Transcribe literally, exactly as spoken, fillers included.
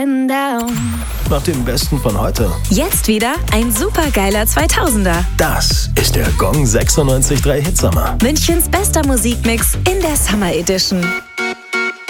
and down. Nach dem Besten von heute. Jetzt wieder ein supergeiler zweitausender. Das ist der Gong sechsundneunzig Komma drei Hitsommer. Münchens bester Musikmix in der Summer Edition.